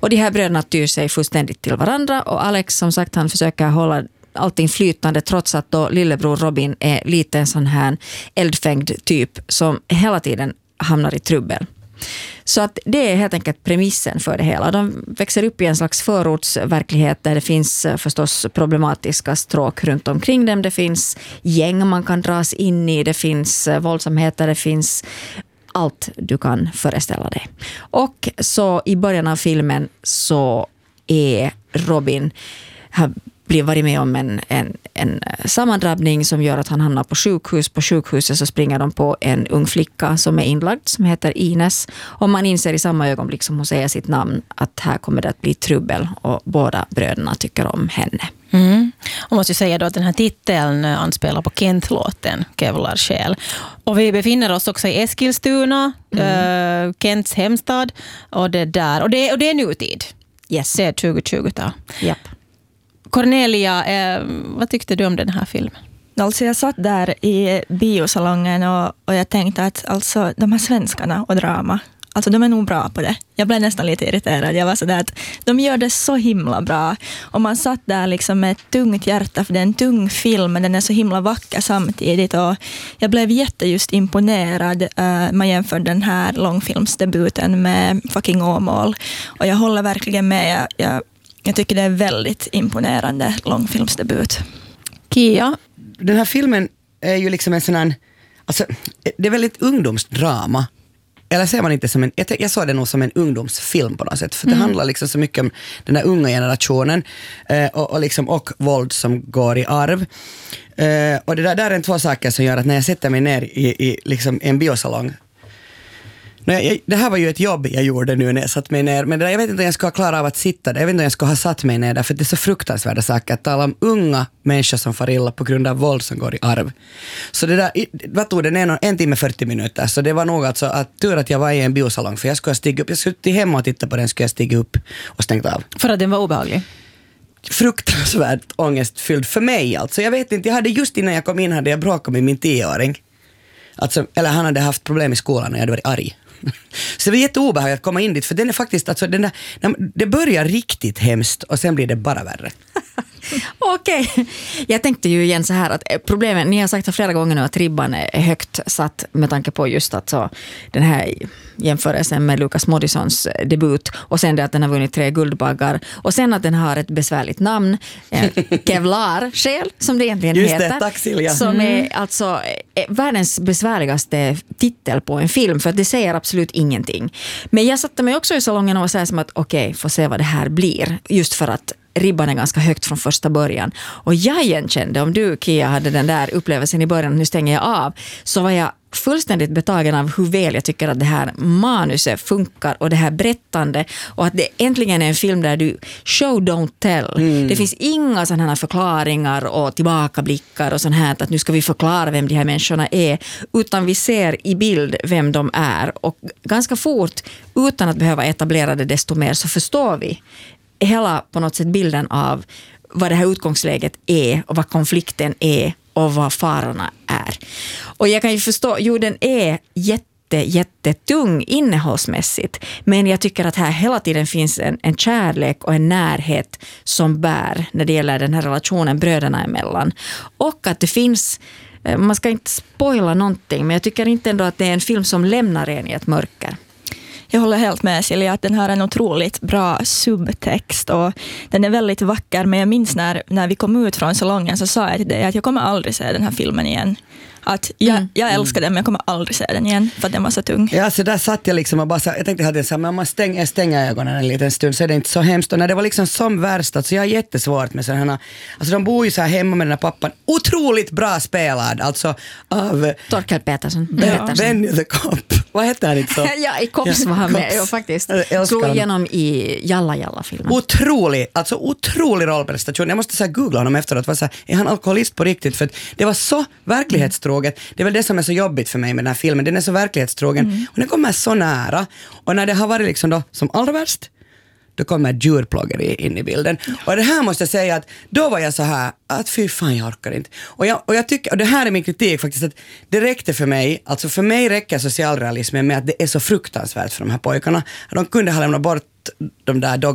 Och de här bröderna tyr sig fullständigt till varandra och Alex, som sagt, han försöker hålla allting flytande trots att då lillebror Robin är lite en sån här eldfängd typ som hela tiden hamnar i trubbel. Så att det är helt enkelt premissen för det hela. De växer upp i en slags förortsverklighet där det finns förstås problematiska stråk runt omkring dem. Det finns gäng man kan dras in i, det finns våldsamheter, det finns allt du kan föreställa dig. Och så i början av filmen så är Robin blir varit med om en sammandrabbning som gör att han hamnar på sjukhus. På sjukhuset så springer de på en ung flicka som är inlagd som heter Ines. Och man inser i samma ögonblick som hon säger sitt namn att här kommer det att bli trubbel och båda bröderna tycker om henne. Mm. Och måste ju säga då att den här titeln anspelar på Kent-låten Kevlar själ. Och vi befinner oss också i Eskilstuna, Kents hemstad och det där. Och det är nutid. Yes. Det är 2020-tal. Japp. Cornelia, vad tyckte du om den här filmen? Alltså jag satt där i biosalongen och jag tänkte att alltså, de här svenskarna och drama, alltså de är nog bra på det. Jag blev nästan lite irriterad. Jag var så där att de gör det så himla bra. Och man satt där liksom med ett tungt hjärta för det är en tung film men den är så himla vacker samtidigt. Och jag blev just imponerad. Man jämför den här långfilmsdebuten med Fucking Åmål. Och jag håller verkligen med. Jag tycker det är väldigt imponerande långfilmsdebut. Kia? Den här filmen är ju liksom en sån här, alltså, det är väldigt ungdomsdrama. Eller ser man inte som en, jag såg det nog som en ungdomsfilm på något sätt. För det handlar liksom så mycket om den här unga generationen och våld som går i arv. Och det där är en två saker som gör att när jag sätter mig ner i liksom en biosalong. Det här var ju ett jobb jag gjorde nu när jag satt mig ner. Men jag vet inte om jag ska klara av att sitta där. Jag vet inte om jag ska ha satt mig ner där. För det är så fruktansvärda saker att tala om unga människor som far illa på grund av våld som går i arv. Så det där, vad tog det? En timme 40 minuter. Så det var nog alltså att tur att jag var i en biosalong. För jag skulle stiga upp. Jag skulle till hemma och titta på den. Skulle jag stiga upp och stängt av. För att den var obehaglig? Fruktansvärt ångestfylld för mig alltså. Jag vet inte, jag hade just innan jag kom in hade jag bråkat med min 10-åring. Alltså, eller han hade haft problem i skolan och jag hade varit arg. Så det var jätteobehagligt att komma in dit. För den är faktiskt, alltså, det börjar riktigt hemskt och sen blir det bara värre. Okej. Jag tänkte ju igen så här att problemet, ni har sagt flera gånger nu att ribban är högt satt med tanke på just att så, den här jämförelsen med Lucas Moodyssons debut och sen det att den har vunnit 3 guldbaggar och sen att den har ett besvärligt namn, Kevlar själ som det egentligen just heter. Det, tack Silja. Som är alltså världens besvärligaste titel på en film för att det säger absolut ingenting. Men jag satte mig också i salongen och sa som att okej, får se vad det här blir just för att ribban är ganska högt från första början. Och jag igenkände, om du Kia hade den där upplevelsen i början, nu stänger jag av, så var jag fullständigt betagen av hur väl jag tycker att det här manuset funkar och det här berättande och att det äntligen är en film där du show don't tell. Det finns inga sådana här förklaringar och tillbakablickar och sånt här att nu ska vi förklara vem de här människorna är, utan vi ser i bild vem de är och ganska fort utan att behöva etablera det desto mer så förstår vi hela på något sätt bilden av vad det här utgångsläget är och vad konflikten är och vad farorna är. Och jag kan ju förstå, jo den är jättetung innehållsmässigt, men jag tycker att här hela tiden finns en kärlek och en närhet som bär när det gäller den här relationen bröderna emellan. Och att det finns, man ska inte spoila någonting, men jag tycker inte ändå att det är en film som lämnar en i ett mörker. Jag håller helt med Silja att den har en otroligt bra subtext och den är väldigt vacker, men jag minns när vi kom ut från salongen så sa jag till dig att jag kommer aldrig se den här filmen igen. Att jag älskar den men jag kommer aldrig se den igen för att den var så tung. Ja, så där satt jag liksom och bara jag tänkte att jag om man stänger ögonen en liten stund så är det inte så hemskt. Och när det var liksom som värst, alltså jag har jättesvårt med sådana, alltså de bor ju så här hemma med den här pappan, otroligt bra spelad, alltså av Torkel Peterson. Benny the Cop. Vad heter han inte så? Ja, i Kops var han med och faktiskt slog igenom i Jalla-filmen. Otrolig rollprestation. Jag måste så här googla honom efteråt. Var så här, är han alkoholist på riktigt? För det var så verklighetstroget. Det är väl det som är så jobbigt för mig med den här filmen. Den är så verklighetstrogen. Och den kommer så nära. Och när det har varit liksom då som allra värst, då kommer djurplågeri in i bilden. Och det här måste jag säga att då var jag så här att fy fan jag orkar inte. Och jag tycker, och det här är min kritik faktiskt, att det räckte för mig, alltså för mig räcker socialrealismen med att det är så fruktansvärt för de här pojkarna. De kunde ha lämnat bort de där